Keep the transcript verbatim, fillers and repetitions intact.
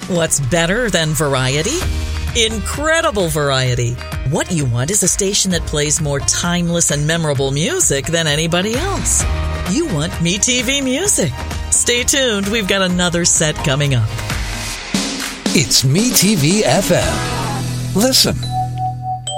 What's better than variety? Incredible variety. What you want is a station that plays more timeless and memorable music than anybody else. You want MeTV Music. Stay tuned. We've got another set coming up. It's MeTV F M. Listen.